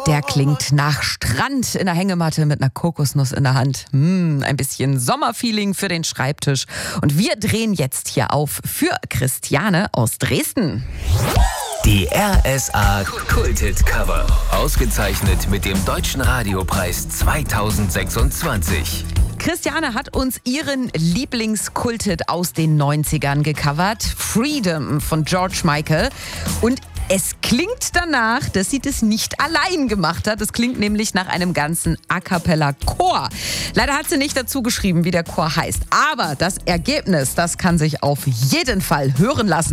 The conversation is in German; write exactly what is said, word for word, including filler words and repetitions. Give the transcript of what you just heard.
Der klingt nach Strand in der Hängematte mit einer Kokosnuss in der Hand. Hm, ein bisschen Sommerfeeling für den Schreibtisch. Und wir drehen jetzt hier auf für Christiane aus Dresden. Die R S A Kulthit Cover. Ausgezeichnet mit dem Deutschen Radiopreis zweitausendsechsundzwanzig. Christiane hat uns ihren Lieblingskulthit aus den neunzigern gecovert. Freedom von George Michael. Und es klingt danach, dass sie das nicht allein gemacht hat. Es klingt nämlich nach einem ganzen A-Cappella-Chor. Leider hat sie nicht dazu geschrieben, wie der Chor heißt. Aber das Ergebnis, das kann sich auf jeden Fall hören lassen.